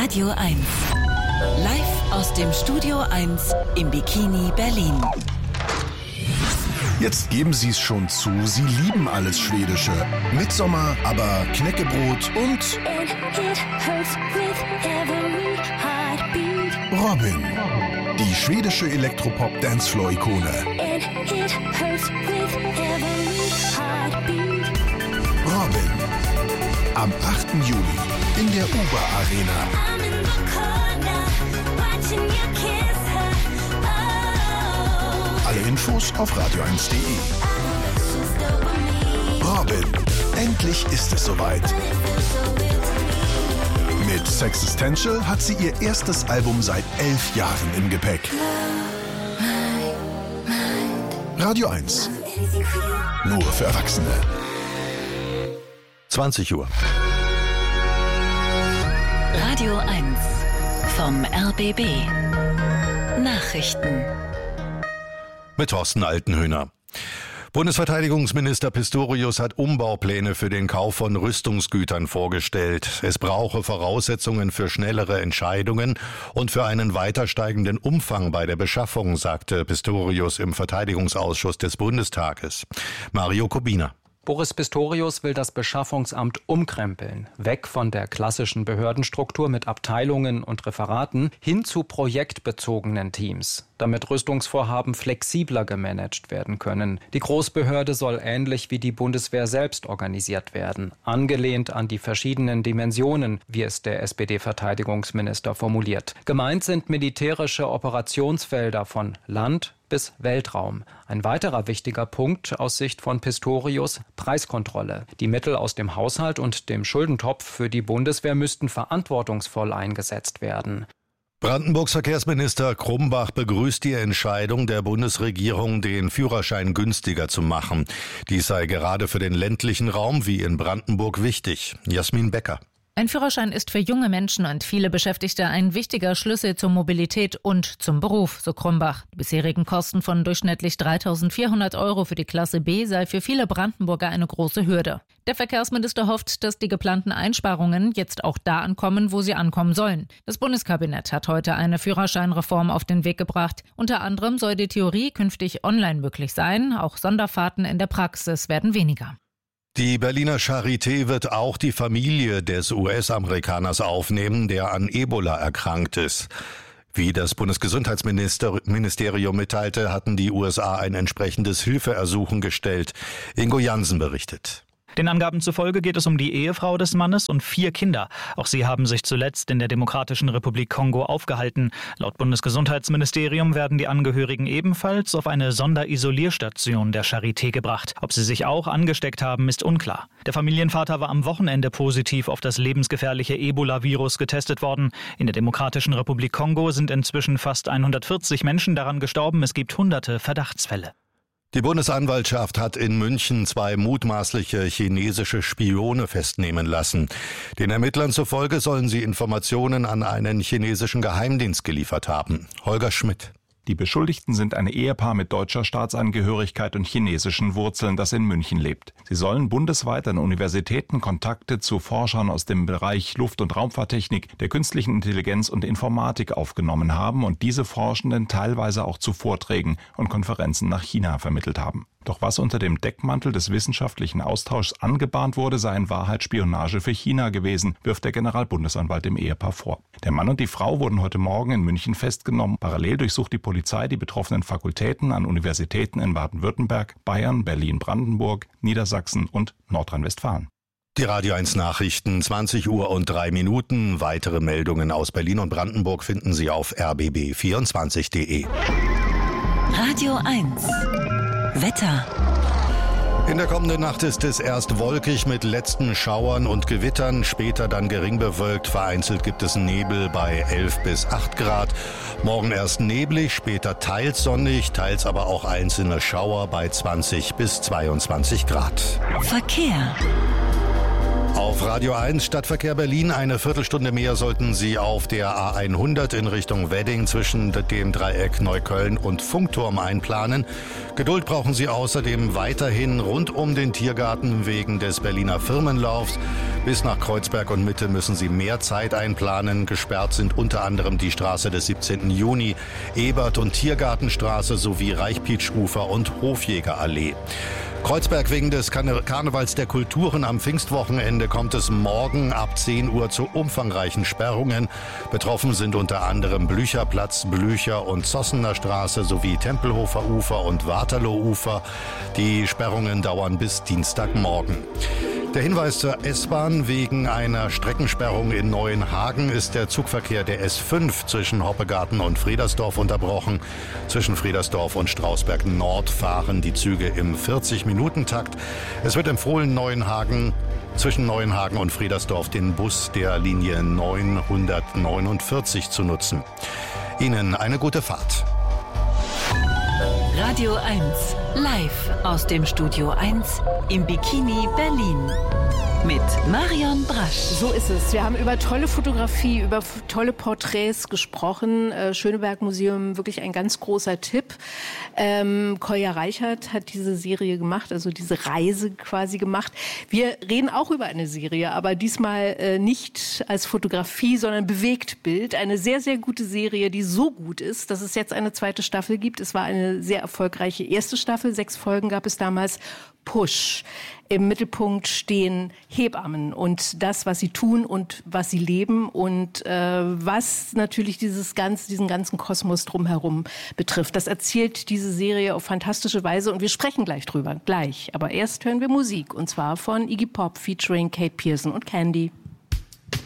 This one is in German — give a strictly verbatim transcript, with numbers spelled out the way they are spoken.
Radio eins. Live aus dem Studio eins im Bikini Berlin. Jetzt geben Sie es schon zu, Sie lieben alles Schwedische. Midsommar, aber Knäckebrot und Robin, die schwedische Elektropop-Dancefloor-Ikone. Robin, am achten Juli in der Uber Arena. Alle Infos auf radio eins punkt de. Robin, endlich ist es soweit. Mit Sexistential hat sie ihr erstes Album seit elf Jahren im Gepäck. Radio eins. Nur für Erwachsene. zwanzig Uhr. Radio eins vom R B B. Nachrichten. Mit Thorsten Altenhöhner. Bundesverteidigungsminister Pistorius hat Umbaupläne für den Kauf von Rüstungsgütern vorgestellt. Es brauche Voraussetzungen für schnellere Entscheidungen und für einen weiter steigenden Umfang bei der Beschaffung, sagte Pistorius im Verteidigungsausschuss des Bundestages. Mario Kubina. Boris Pistorius will das Beschaffungsamt umkrempeln, weg von der klassischen Behördenstruktur mit Abteilungen und Referaten hin zu projektbezogenen Teams, damit Rüstungsvorhaben flexibler gemanagt werden können. Die Großbehörde soll ähnlich wie die Bundeswehr selbst organisiert werden, angelehnt an die verschiedenen Dimensionen, wie es der S P D-Verteidigungsminister formuliert. Gemeint sind militärische Operationsfelder von Land bis Weltraum. Ein weiterer wichtiger Punkt aus Sicht von Pistorius: Preiskontrolle. Die Mittel aus dem Haushalt und dem Schuldentopf für die Bundeswehr müssten verantwortungsvoll eingesetzt werden. Brandenburgs Verkehrsminister Krumbach begrüßt die Entscheidung der Bundesregierung, den Führerschein günstiger zu machen. Dies sei gerade für den ländlichen Raum wie in Brandenburg wichtig. Jasmin Becker. Ein Führerschein ist für junge Menschen und viele Beschäftigte ein wichtiger Schlüssel zur Mobilität und zum Beruf, so Krumbach. Die bisherigen Kosten von durchschnittlich dreitausendvierhundert Euro für die Klasse B sei für viele Brandenburger eine große Hürde. Der Verkehrsminister hofft, dass die geplanten Einsparungen jetzt auch da ankommen, wo sie ankommen sollen. Das Bundeskabinett hat heute eine Führerscheinreform auf den Weg gebracht. Unter anderem soll die Theorie künftig online möglich sein. Auch Sonderfahrten in der Praxis werden weniger. Die Berliner Charité wird auch die Familie des U S-Amerikaners aufnehmen, der an Ebola erkrankt ist. Wie das Bundesgesundheitsministerium mitteilte, hatten die U S A ein entsprechendes Hilfeersuchen gestellt. Ingo Jansen berichtet. Den Angaben zufolge geht es um die Ehefrau des Mannes und vier Kinder. Auch sie haben sich zuletzt in der Demokratischen Republik Kongo aufgehalten. Laut Bundesgesundheitsministerium werden die Angehörigen ebenfalls auf eine Sonderisolierstation der Charité gebracht. Ob sie sich auch angesteckt haben, ist unklar. Der Familienvater war am Wochenende positiv auf das lebensgefährliche Ebola-Virus getestet worden. In der Demokratischen Republik Kongo sind inzwischen fast hundertvierzig Menschen daran gestorben. Es gibt hunderte Verdachtsfälle. Die Bundesanwaltschaft hat in München zwei mutmaßliche chinesische Spione festnehmen lassen. Den Ermittlern zufolge sollen sie Informationen an einen chinesischen Geheimdienst geliefert haben. Holger Schmidt. Die Beschuldigten sind ein Ehepaar mit deutscher Staatsangehörigkeit und chinesischen Wurzeln, das in München lebt. Sie sollen bundesweit an Universitäten Kontakte zu Forschern aus dem Bereich Luft- und Raumfahrttechnik, der künstlichen Intelligenz und Informatik aufgenommen haben und diese Forschenden teilweise auch zu Vorträgen und Konferenzen nach China vermittelt haben. Doch was unter dem Deckmantel des wissenschaftlichen Austauschs angebahnt wurde, sei in Wahrheit Spionage für China gewesen, wirft der Generalbundesanwalt dem Ehepaar vor. Der Mann und die Frau wurden heute Morgen in München festgenommen. Parallel durchsucht die Polizei die betroffenen Fakultäten an Universitäten in Baden-Württemberg, Bayern, Berlin-Brandenburg, Niedersachsen und Nordrhein-Westfalen. Die Radio eins Nachrichten, zwanzig Uhr und drei Minuten. Weitere Meldungen aus Berlin und Brandenburg finden Sie auf r b b vierundzwanzig punkt de. Radio eins. Wetter. In der kommenden Nacht ist es erst wolkig mit letzten Schauern und Gewittern, später dann gering bewölkt. Vereinzelt gibt es Nebel bei elf bis acht Grad. Morgen erst neblig, später teils sonnig, teils aber auch einzelne Schauer bei zwanzig bis zweiundzwanzig Grad. Verkehr. Auf Radio eins Stadtverkehr Berlin. Eine Viertelstunde mehr sollten Sie auf der A hundert in Richtung Wedding zwischen dem Dreieck Neukölln und Funkturm einplanen. Geduld brauchen Sie außerdem weiterhin rund um den Tiergarten wegen des Berliner Firmenlaufs. Bis nach Kreuzberg und Mitte müssen Sie mehr Zeit einplanen. Gesperrt sind unter anderem die Straße des siebzehnten Juni, Ebert- und Tiergartenstraße sowie Reichpietsch-Ufer und Hofjägerallee. Kreuzberg wegen des Karnevals der Kulturen am Pfingstwochenende kommt es morgen ab zehn Uhr zu umfangreichen Sperrungen. Betroffen sind unter anderem Blücherplatz, Blücher- und Zossener Straße sowie Tempelhofer Ufer und Waterloo-Ufer. Die Sperrungen dauern bis Dienstagmorgen. Der Hinweis zur S-Bahn: Wegen einer Streckensperrung in Neuenhagen ist der Zugverkehr der S fünf zwischen Hoppegarten und Fredersdorf unterbrochen. Zwischen Fredersdorf und Strausberg Nord fahren die Züge im vierzig-Minuten-Takt. Es wird empfohlen, Neuenhagen, zwischen Neuenhagen und Fredersdorf den Bus der Linie neunhundertneunundvierzig zu nutzen. Ihnen eine gute Fahrt. Radio eins, live aus dem Studio eins im Bikini Berlin. Mit Marion Brasch. So ist es. Wir haben über tolle Fotografie, über tolle Porträts gesprochen. Äh, Schöneberg Museum, wirklich ein ganz großer Tipp. Ähm, Kolja Reichert hat diese Serie gemacht, also diese Reise quasi gemacht. Wir reden auch über eine Serie, aber diesmal äh, nicht als Fotografie, sondern Bewegtbild. Eine sehr, sehr gute Serie, die so gut ist, dass es jetzt eine zweite Staffel gibt. Es war eine sehr erfolgreiche erste Staffel. Sechs Folgen gab es damals. Push. Im Mittelpunkt stehen Hebammen und das, was sie tun und was sie leben und äh, was natürlich dieses ganze, diesen ganzen Kosmos drumherum betrifft. Das erzählt diese Serie auf fantastische Weise und wir sprechen gleich drüber, gleich. Aber erst hören wir Musik und zwar von Iggy Pop featuring Kate Pierson und Candy.